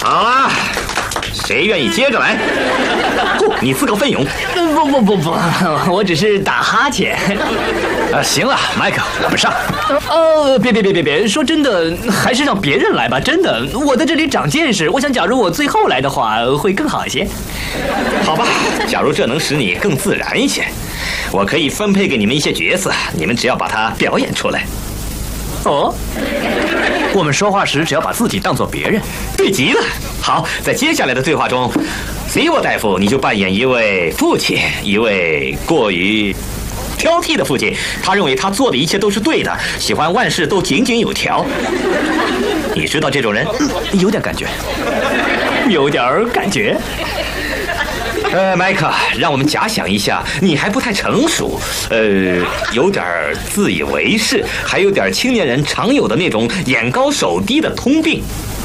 好了，谁愿意接着来？你自告奋勇。 不，我只是打哈欠。 行了，麦克，我们上。 别，说真的，还是让别人来吧。真的，我在这里长见识。我想，假如我最后来的话，会更好一些。 好吧，假如这能使你更自然一些，我可以分配给你们一些角色，你们只要把它表演出来。 哦， 我们说话时只要把自己当作别人，对极了。好，在接下来的对话中，Sivo大夫你就扮演一位父亲，一位过于挑剔的父亲，他认为他做的一切都是对的，喜欢万事都井井有条。你知道这种人？ 有点感觉，有点感觉。 麦克，让我们假想一下，你还不太成熟，有点自以为是，还有点青年人常有的那种眼高手低的通病。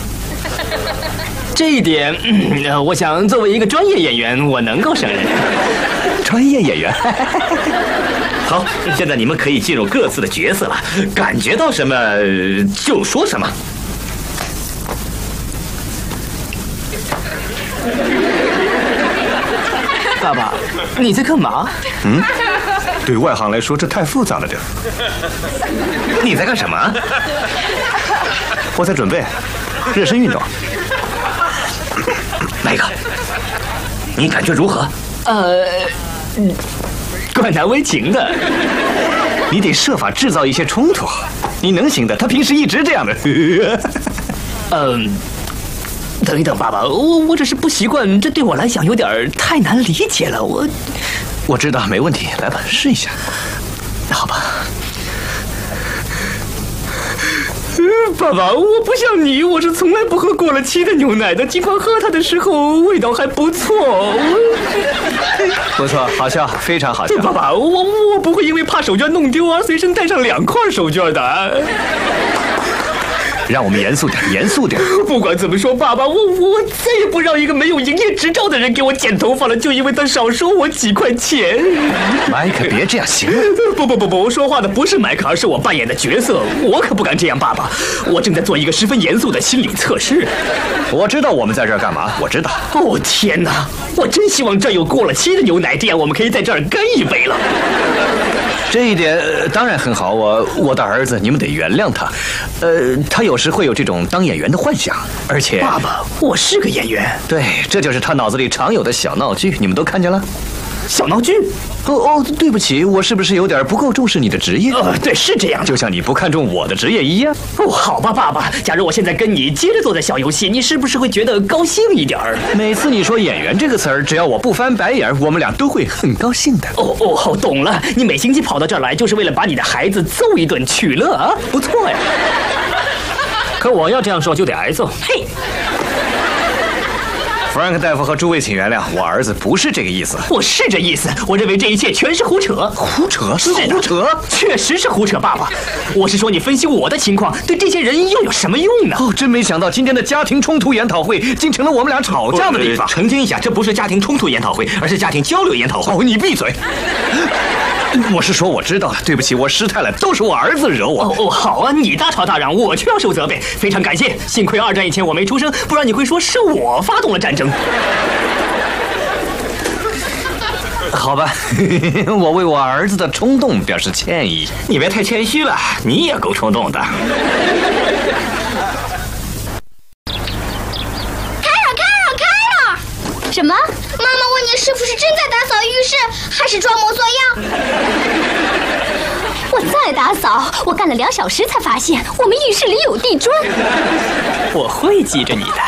这一点，我想作为一个专业演员，我能够胜任。 专业演员。好，现在你们可以进入各自的角色了，感觉到什么就说什么。 爸爸，你在干嘛？ 对外行来说，这太复杂了点。 你在干什么？ 我在准备热身运动。 麦克，你感觉如何？ 管难为情的。 你得设法制造一些冲突，你能行的。他平时一直这样的。 等一等，爸爸，我只是不习惯，这对我来讲有点太难理解了。 我知道，没问题，来吧，试一下。 好吧。爸爸，我不像你，我是从来不喝过了期的牛奶的，尽管喝它的时候味道还不错。 不错，好笑，非常好笑。 爸爸，我不会因为怕手绢弄丢而随身带上2块手绢的。 让我们严肃点，严肃点。 不管怎么说，爸爸，我再也不让一个没有营业执照的人给我剪头发了，就因为他少收我几块钱。 麦克，别这样，行吗？ 不，我说话的不是麦克，而是我扮演的角色。我可不敢这样，爸爸。我正在做一个十分严肃的心理测试。 我知道我们在这儿干嘛，我知道。 哦天哪，我真希望这儿有过了期的牛奶店，我们可以在这儿干一杯了。 这一点当然很好，我的儿子，你们得原谅他。他有时会有这种当演员的幻想，而且爸爸，我是个演员。 对，这就是他脑子里常有的小闹剧，你们都看见了？ 小闹剧？ 对不起，我是不是有点不够重视你的职业？ 对，是这样的， 就像你不看重我的职业一样。 好吧，爸爸，假如我现在跟你接着做的小游戏，你是不是会觉得高兴一点儿？ 每次你说演员这个词儿，只要我不翻白眼，我们俩都会很高兴的。 懂了，你每星期跑到这儿来，就是为了把你的孩子揍一顿取乐啊？不错呀。可我要这样说，就得挨揍。嘿。 Frank 大夫和诸位请原谅，我儿子不是这个意思。 我是这意思，我认为这一切全是胡扯。 胡扯？ 是胡扯？确实是胡扯，爸爸。我是说，你分析我的情况，对这些人又有什么用呢？ 真没想到今天的家庭冲突研讨会竟成了我们俩吵架的地方。 澄清一下，这不是家庭冲突研讨会，而是家庭交流研讨会。 你闭嘴！我是说我知道了，对不起，我失态了，都是我儿子惹我。 好啊，你大吵大嚷，我却要受责备，非常感谢。幸亏2战以前我没出生，不然你会说是我发动了战争。 好吧，我为我儿子的冲动表示歉意。 你别太谦虚了，你也够冲动的。 什么？妈妈问你是不是真在打扫浴室，还是装模作样？我在打扫，我干了2小时才发现我们浴室里有地砖。 我会记着你的。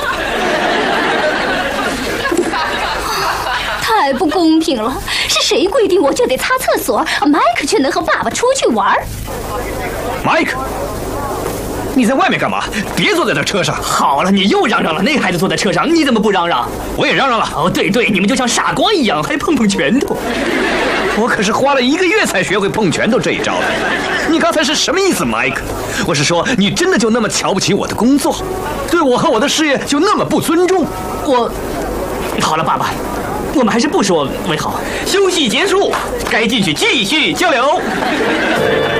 太不公平了！是谁规定我就得擦厕所，麦克却能和爸爸出去玩？ 麦克，你在外面干嘛？别坐在这车上。 好了，你又嚷嚷了。那个孩子坐在车上，你怎么不嚷嚷？ 我也嚷嚷了。 对，你们就像傻瓜一样，还碰拳头。 我可是花了1个月才学会碰拳头这一招的。你刚才是什么意思，麦克？我是说，你真的就那么瞧不起我的工作，对我和我的事业就那么不尊重？ 好了，爸爸，我们还是不说为好。 休息结束，该进去继续交流。